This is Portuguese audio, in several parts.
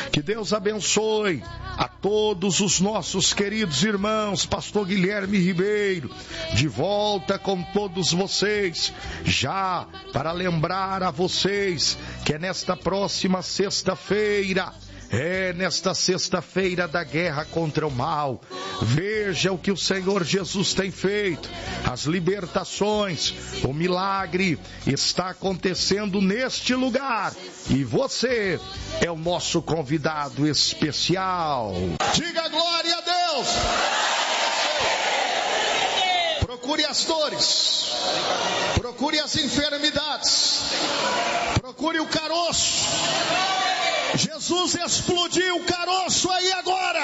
Que Deus abençoe a todos os nossos queridos irmãos. Pastor Guilherme Ribeiro, de volta com todos vocês, já para lembrar a vocês que é nesta próxima sexta-feira, nesta sexta-feira da guerra contra o mal. Veja o que o Senhor Jesus tem feito, as libertações, o milagre está acontecendo neste lugar e você é o nosso convidado especial. Diga glória a Deus! Procure as dores, procure as enfermidades, procure o caroço. Jesus explodiu o caroço aí agora.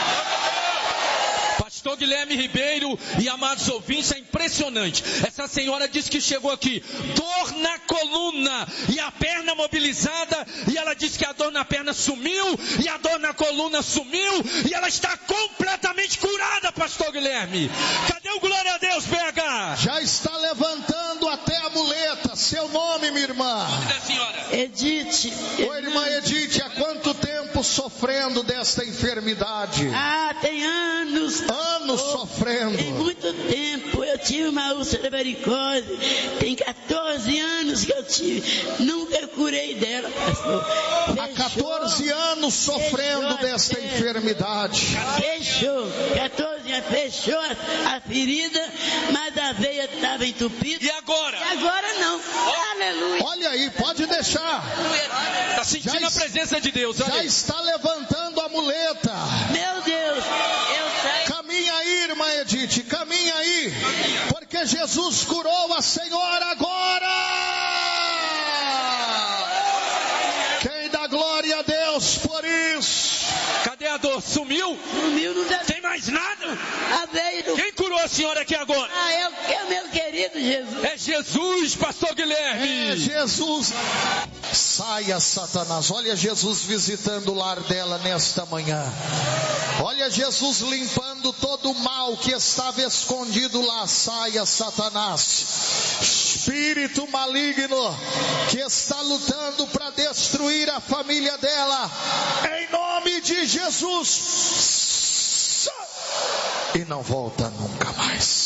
Pastor Guilherme Ribeiro e amados ouvintes, é impressionante. Essa senhora disse que chegou aqui, dor na coluna e a perna mobilizada, e ela disse que a dor na perna sumiu e a dor na coluna sumiu e ela está completamente curada, Pastor Guilherme. Cadê o glória a Deus, BH? Já está levantando até a muleta. Seu nome, minha irmã? O nome da senhora? Edith. Oi, irmã Edith, há quanto tempo sofrendo desta enfermidade? Tem anos. Anos sofrendo. Tem muito tempo. Eu tive uma úlcera varicose. Tem 14 anos que eu tive. Nunca curei dela, pastor. Há 14 anos sofrendo desta enfermidade. Fechou. 14 anos. Fechou a ferida, mas a veia estava entupida. E agora? E agora não. Aleluia. Olha aí, pode deixar. Está sentindo a presença de Deus. Olha já aí. Está levantando a muleta. Meu Deus, eu saio. Caminha aí, irmã Edith, caminha aí, porque Jesus curou a senhora agora. Quem dá glória a Deus por isso? Cadê a dor? Sumiu? Sumiu, não dá. Tem mais nada? A veia. Quem curou a senhora aqui agora? É o meu querido Jesus. É Jesus, Pastor Guilherme. É Jesus. Saia, Satanás. Olha Jesus visitando o lar dela nesta manhã. Olha Jesus limpando todo o mal que estava escondido lá. Saia, Satanás. Espírito maligno que está lutando para destruir a família dela. Em nome de Jesus. E não volta nunca mais.